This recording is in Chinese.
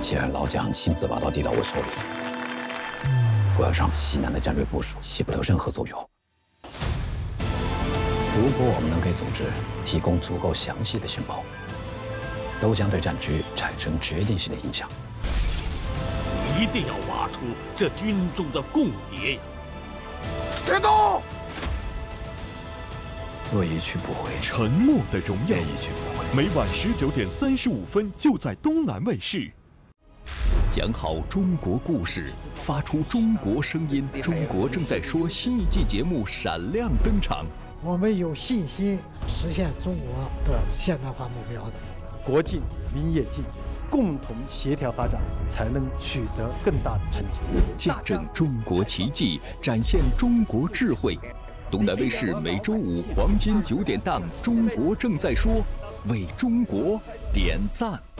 既然老蒋亲自把刀递到我手里，我要让西南的战略部署起不了任何作用。如果我们能给组织提供足够详细的情报，都将对战局产生决定性的影响。 一定要挖出这军中的共谍呀！ 别动！ 若一去不回， 沉默的荣耀， 一去不回。 每晚19:35就在东南卫视。讲好中国故事，发出中国声音。中国正在说新一季节目闪亮登场。 我们有信心实现中国的现代化目标的。 国进民也进，共同协调发展，才能取得更大的成绩。 见证中国奇迹，展现中国智慧。东南卫视每周五黄金9点档《中国正在说》，为中国点赞。